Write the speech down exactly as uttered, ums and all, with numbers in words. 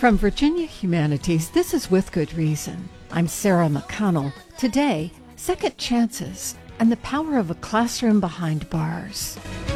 From Virginia Humanities, this is With Good Reason. I'm Sarah McConnell. Today, second chances and the power of a classroom behind bars.